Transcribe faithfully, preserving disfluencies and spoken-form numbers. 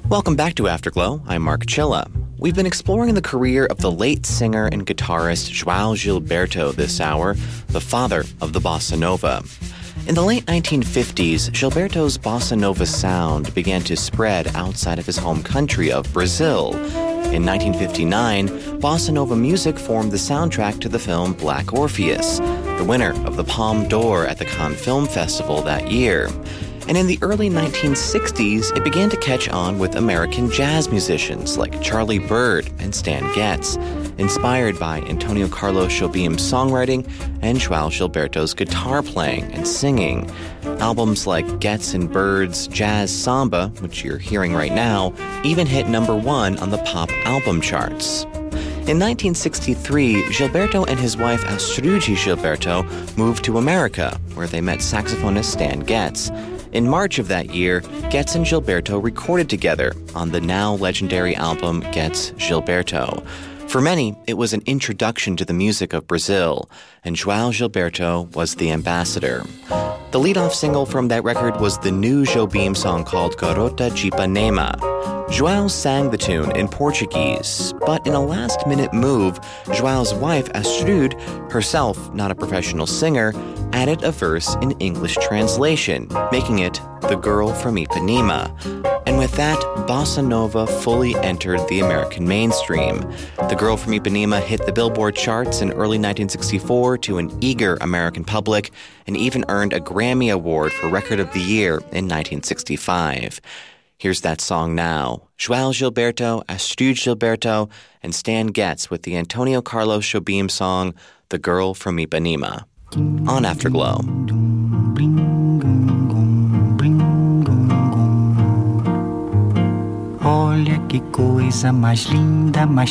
Welcome back to Afterglow. I'm Mark Chilla. We've been exploring the career of the late singer and guitarist João Gilberto this hour, the father of the bossa nova. In the late nineteen fifties, Gilberto's bossa nova sound began to spread outside of his home country of Brazil. In nineteen fifty-nine, bossa nova music formed the soundtrack to the film Black Orpheus, the winner of the Palme d'Or at the Cannes Film Festival that year. And in the early nineteen sixties, it began to catch on with American jazz musicians like Charlie Byrd and Stan Getz, inspired by Antonio Carlos Jobim's songwriting and João Gilberto's guitar playing and singing. Albums like Getz and Byrd's Jazz Samba, which you're hearing right now, even hit number one on the pop album charts. In nineteen sixty-three, Gilberto and his wife Astrud Gilberto moved to America, where they met saxophonist Stan Getz. In March of that year, Getz and Gilberto recorded together on the now legendary album Getz Gilberto. For many, it was an introduction to the music of Brazil, and João Gilberto was the ambassador. The lead-off single from that record was the new Jobim song called Garota de Ipanema. João sang the tune in Portuguese, but in a last-minute move, João's wife, Astrud, herself not a professional singer, added a verse in English translation, making it The Girl from Ipanema. And with that, bossa nova fully entered the American mainstream. The Girl from Ipanema hit the Billboard charts in early nineteen sixty-four to an eager American public and even earned a Grammy Award for Record of the Year in nineteen sixty-five. Here's that song now. João Gilberto, Astrud Gilberto, and Stan Getz with the Antonio Carlos Jobim song, The Girl from Ipanema. On Afterglow. Olha que coisa mais linda, mais